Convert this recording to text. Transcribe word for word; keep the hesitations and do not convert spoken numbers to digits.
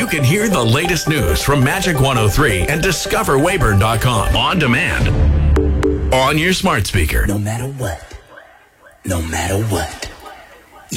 can hear the latest news from Magic one oh three and discover weyburn dot com on demand on your smart speaker. No matter what. No matter what.